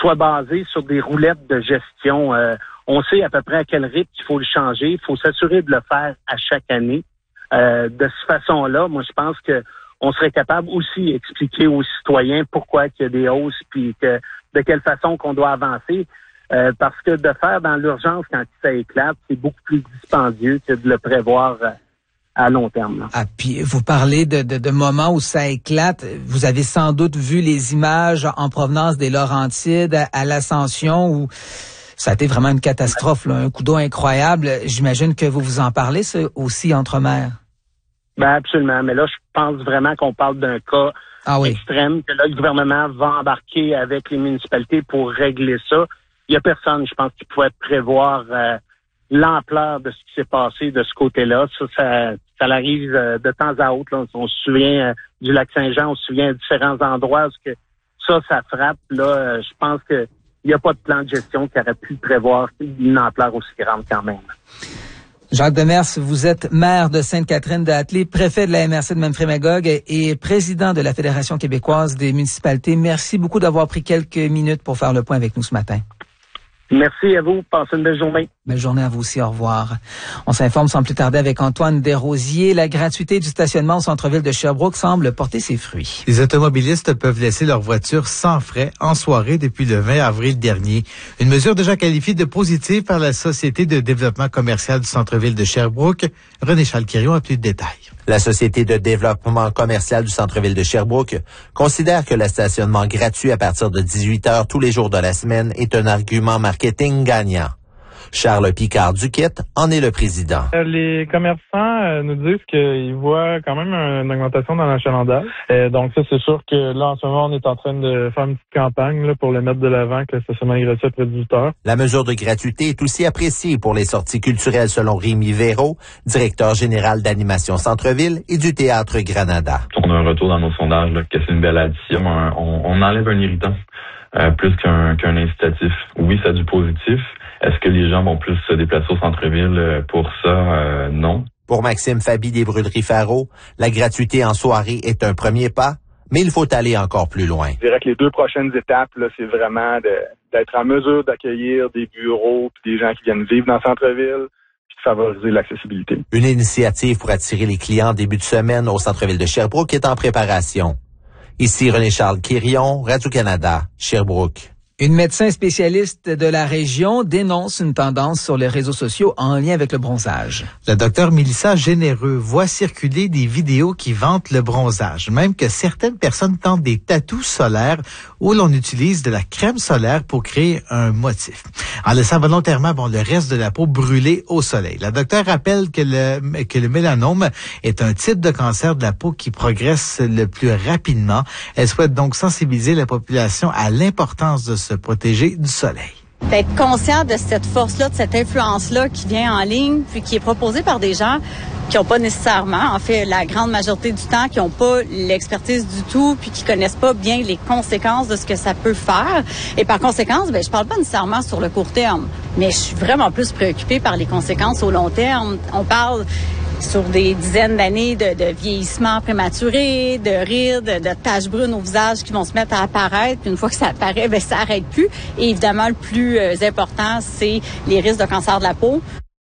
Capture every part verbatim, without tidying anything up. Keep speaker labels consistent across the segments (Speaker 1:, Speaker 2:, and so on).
Speaker 1: soit basé sur des roulettes de gestion. Euh, on sait à peu près à quel rythme il faut le changer. Il faut s'assurer de le faire à chaque année. Euh, de cette façon-là, moi, je pense que on serait capable aussi d'expliquer aux citoyens pourquoi il y a des hausses, puis que de quelle façon qu'on doit avancer. Euh, parce que de faire dans l'urgence quand ça éclate, c'est beaucoup plus dispendieux que de le prévoir euh, à long terme. Là.
Speaker 2: Ah, puis vous parlez de, de, de moments où ça éclate. Vous avez sans doute vu les images en provenance des Laurentides à, à l'Ascension où ça a été vraiment une catastrophe, là, un coup d'eau incroyable. J'imagine que vous vous en parlez ça, aussi entre maires. Ben
Speaker 1: absolument, mais là je pense vraiment qu'on parle d'un cas ah oui. extrême, que là le gouvernement va embarquer avec les municipalités pour régler ça. Il y a personne, je pense, qui pouvait prévoir euh, l'ampleur de ce qui s'est passé de ce côté-là. Ça, ça, ça arrive euh, de temps à autre. Là. On se souvient euh, du Lac-Saint-Jean, on se souvient de différents endroits où que ça, ça frappe. Là, euh, je pense que il n'y a pas de plan de gestion qui aurait pu prévoir une ampleur aussi grande quand même.
Speaker 2: Jacques Demers, vous êtes maire de Sainte-Catherine-de-Hatley, préfet de la M R C de Memphremagog et président de la Fédération québécoise des municipalités. Merci beaucoup d'avoir pris quelques minutes pour faire le point avec nous ce matin.
Speaker 1: Merci à vous. Passez une belle journée.
Speaker 2: Belle journée à vous aussi. Au revoir. On s'informe sans plus tarder avec Antoine Desrosiers. La gratuité du stationnement au centre-ville de Sherbrooke semble porter ses fruits.
Speaker 3: Les automobilistes peuvent laisser leur voiture sans frais en soirée depuis le vingt avril dernier. Une mesure déjà qualifiée de positive par la Société de développement commercial du centre-ville de Sherbrooke. René-Charles Quirion a plus de détails.
Speaker 4: La Société de développement commercial du centre-ville de Sherbrooke considère que le stationnement gratuit à partir de dix-huit heures tous les jours de la semaine est un argument marketing gagnant. Charles Picard-Duquette en est le président.
Speaker 5: Les commerçants euh, nous disent qu'ils voient quand même une augmentation dans l'achalandage. Euh, donc ça, c'est sûr que là, en ce moment, on est en train de faire une petite campagne là, pour le mettre de l'avant, que le stationnement est gratuit après dix-huit heures.
Speaker 4: La mesure de gratuité est aussi appréciée pour les sorties culturelles selon Rémi Véraud, directeur général d'animation Centre-Ville et du Théâtre Granada.
Speaker 6: On a un retour dans nos sondages là, que c'est une belle addition. On, on enlève un irritant euh, plus qu'un, qu'un incitatif. Oui, ça a du positif. Est-ce que les gens vont plus se déplacer au centre-ville pour ça? Euh, non.
Speaker 4: Pour Maxime Fabi des Brûleries Faro, la gratuité en soirée est un premier pas, mais il faut aller encore plus loin.
Speaker 7: Je dirais que les deux prochaines étapes, là, c'est vraiment de, d'être en mesure d'accueillir des bureaux et des gens qui viennent vivre dans le centre-ville puis de favoriser l'accessibilité.
Speaker 4: Une initiative pour attirer les clients en début de semaine au centre-ville de Sherbrooke est en préparation. Ici René-Charles Quirion, Radio-Canada, Sherbrooke.
Speaker 2: Une médecin spécialiste de la région dénonce une tendance sur les réseaux sociaux en lien avec le bronzage.
Speaker 3: La docteure Mélissa Généreux voit circuler des vidéos qui vantent le bronzage, même que certaines personnes tentent des tatous solaires où l'on utilise de la crème solaire pour créer un motif, en laissant volontairement bon, le reste de la peau brûlée au soleil. La docteure rappelle que le, que le mélanome est un type de cancer de la peau qui progresse le plus rapidement. Elle souhaite donc sensibiliser la population à l'importance de se protéger du soleil.
Speaker 8: D'être conscient de cette force-là, de cette influence-là qui vient en ligne, puis qui est proposée par des gens qui n'ont pas nécessairement, en fait, la grande majorité du temps, qui n'ont pas l'expertise du tout, puis qui connaissent pas bien les conséquences de ce que ça peut faire. Et par conséquent, ben, je parle pas nécessairement sur le court terme, mais je suis vraiment plus préoccupée par les conséquences au long terme. On parle sur des dizaines d'années de, de vieillissement prématuré, de rides, de taches brunes au visage qui vont se mettre à apparaître. Puis une fois que ça apparaît, ben ça arrête plus. Et évidemment, le plus euh, important, c'est les risques de cancer de la peau.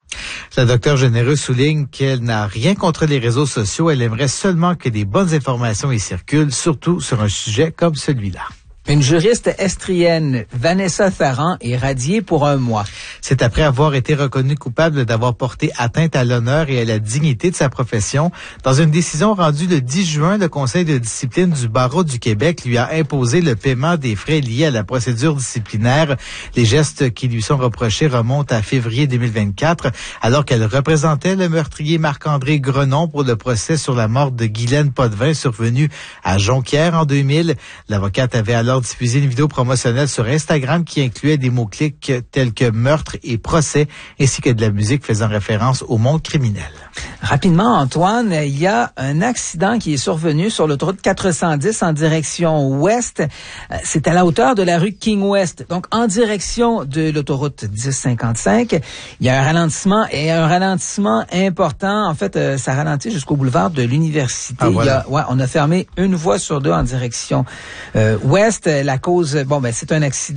Speaker 3: La docteure Généreux souligne qu'elle n'a rien contre les réseaux sociaux. Elle aimerait seulement que des bonnes informations y circulent, surtout sur un sujet comme celui-là.
Speaker 2: Une juriste estrienne, Vanessa Ferrand, est radiée pour un mois.
Speaker 3: C'est après avoir été reconnue coupable d'avoir porté atteinte à l'honneur et à la dignité de sa profession. Dans une décision rendue le dix juin, le Conseil de discipline du Barreau du Québec lui a imposé le paiement des frais liés à la procédure disciplinaire. Les gestes qui lui sont reprochés remontent à février deux mille vingt-quatre, alors qu'elle représentait le meurtrier Marc-André Grenon pour le procès sur la mort de Guylaine Potvin survenu à Jonquière en deux mille. L'avocate avait alors diffusé une vidéo promotionnelle sur Instagram qui incluait des mots-clics tels que meurtre et procès, ainsi que de la musique faisant référence au monde criminel.
Speaker 2: Rapidement, Antoine, il y a un accident qui est survenu sur l'autoroute quatre cent dix en direction ouest. C'est à la hauteur de la rue King West, donc en direction de l'autoroute dix cinquante-cinq. Il y a un ralentissement et un ralentissement important. En fait, ça ralentit jusqu'au boulevard de l'Université. Ah, voilà. Il y a, ouais, on a fermé une voie sur deux en direction euh, ouest. La cause, bon, ben c'est un accident.